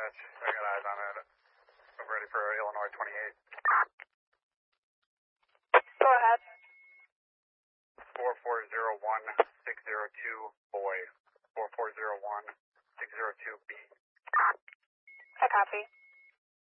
dispatch. I got eyes on it. I'm ready for Illinois 28. Go ahead. 4401602, boy. 4401602B. I copy.